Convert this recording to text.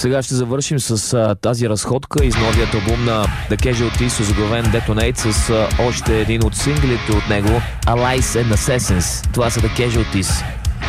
Сега ще завършим с тази разходка из новият албум на The Casualties, озаглавен Detonate, с още един от синглите от него, Allies and Assassins. Това са The Casualties.